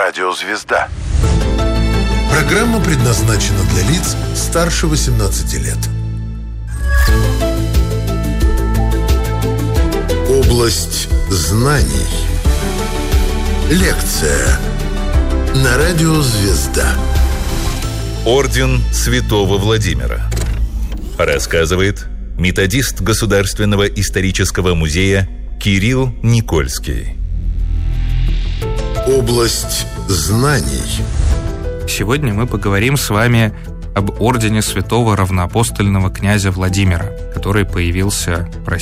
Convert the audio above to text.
Радио «Звезда». Программа предназначена для лиц старше 18 лет. Область знаний. Лекция на Радио «Звезда». Орден Святого Владимира. Рассказывает методист Государственного исторического музея Кирилл Никольский. Область знаний. Сегодня мы поговорим с вами об ордене святого равноапостольного князя Владимира, который появился в России